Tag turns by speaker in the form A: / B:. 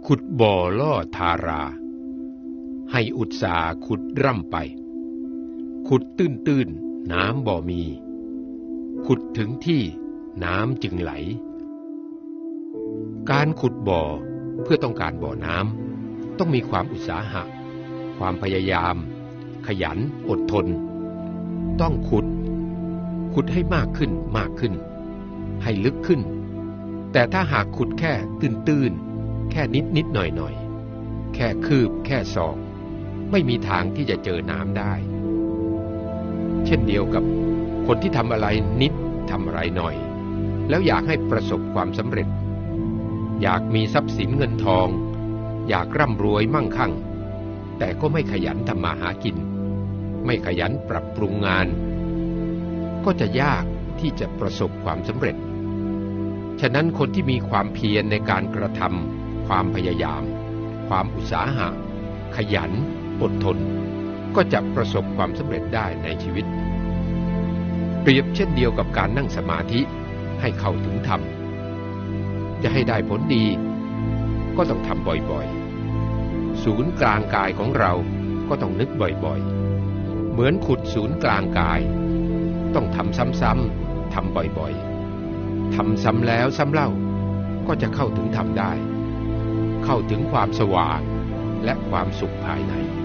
A: ขุดบ่อล่อทารา ให้อุตสาห์ขุดร่ำไปขุดตื้นน้ำบ่มีขุดถึงที่น้ำจึงไหลการขุดบ่อเพื่อต้องการบ่อน้ำต้องมีความอุตสาหะความพยายามขยันอดทนต้องขุดให้มากขึ้นให้ลึกขึ้นแต่ถ้าหากขุดแค่ตื้นแค่นิดหน่อยแค่คืบแค่ศอกไม่มีทางที่จะเจอน้ำได้เช่นเดียวกับคนที่ทำอะไรนิดทำอะไรหน่อยแล้วอยากให้ประสบความสำเร็จอยากมีทรัพย์สินเงินทองอยากร่ำรวยมั่งคั่งแต่ก็ไม่ขยันทำมาหากินไม่ขยันปรับปรุงงานก็จะยากที่จะประสบความสำเร็จฉะนั้นคนที่มีความเพียรในการกระทำความพยายามความอุตสาหะขยันอดทนก็จะประสบความสำเร็จได้ในชีวิตเปรียบเช่นเดียวกับการนั่งสมาธิให้เข้าถึงธรรมจะให้ได้ผลดีก็ต้องทำบ่อยๆศูนย์กลางกายของเราก็ต้องนึกบ่อยๆเหมือนขุดศูนย์กลางกายต้องทำซ้ำๆทำบ่อยๆทำซ้ำแล้วซ้ำเล่าก็จะเข้าถึงธรรมได้เข้าถึงความสว่างและความสุขภายใน